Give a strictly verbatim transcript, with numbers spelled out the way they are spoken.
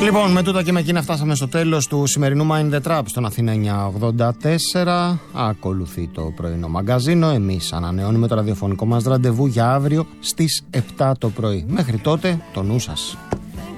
Λοιπόν, με τούτα και με εκείνα φτάσαμε στο τέλος του σημερινού Mind the Trap στον Αθήνα εννιακόσια ογδόντα τέσσερα. Ακολουθεί το πρωινό μαγκαζίνο. Εμείς ανανεώνουμε το ραδιοφωνικό μας ραντεβού για αύριο στις επτά το πρωί. Μέχρι τότε, το νου σας.